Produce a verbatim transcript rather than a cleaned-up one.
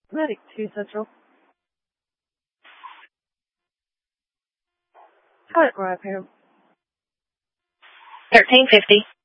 Medic two Central. Cut right here. thirteen fifty.